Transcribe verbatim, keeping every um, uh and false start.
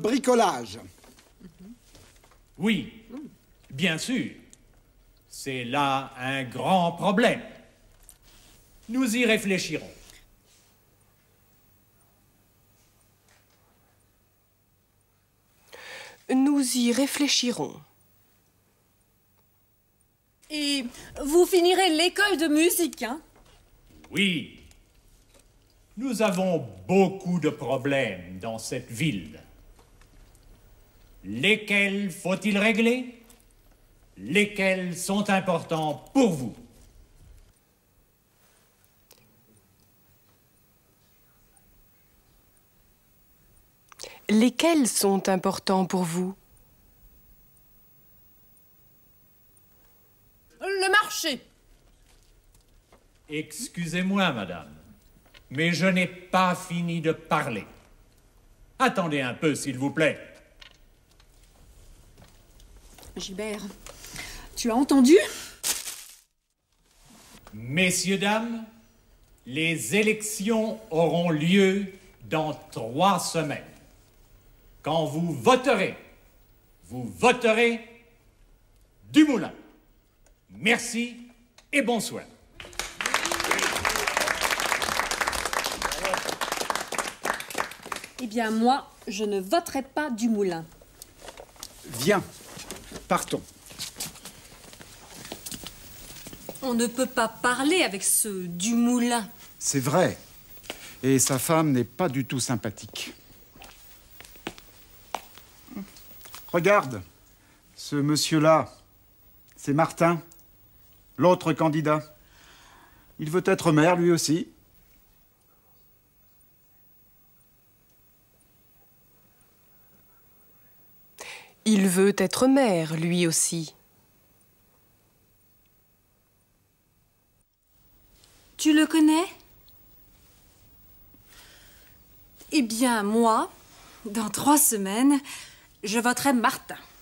bricolage. Oui, bien sûr. C'est là un grand problème. Nous y réfléchirons. Nous y réfléchirons. Et vous finirez l'école de musique, hein? Oui. Nous avons beaucoup de problèmes dans cette ville. Lesquels faut-il régler? Lesquels sont importants pour vous? Lesquels sont importants pour vous? Le marché. Excusez-moi, madame, mais je n'ai pas fini de parler. Attendez un peu, s'il vous plaît. Gilbert, tu as entendu? Messieurs, dames, les élections auront lieu dans trois semaines. Quand vous voterez, vous voterez Dumoulin. Merci et bonsoir. Eh bien, moi, je ne voterai pas Dumoulin. Viens, partons. On ne peut pas parler avec ce Dumoulin. C'est vrai. Et sa femme n'est pas du tout sympathique. Regarde, ce monsieur-là, c'est Martin, l'autre candidat. Il veut être maire, lui aussi. Il veut être maire, lui aussi. Tu le connais? Eh bien, moi, dans trois semaines, je voterai Martin.